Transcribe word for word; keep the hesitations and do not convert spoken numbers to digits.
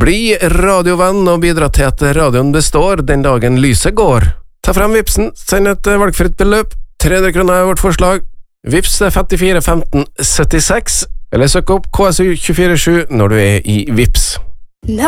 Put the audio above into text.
Bli radiovenn og bidra til at radioen består den dagen lyset går. Ta frem vipsen, send et valgfritt beløp, tre hundre kroner er vårt forslag. Vips femtifire femten syttiseks, eller søk opp K S U to fire sju når du er i Vips. No.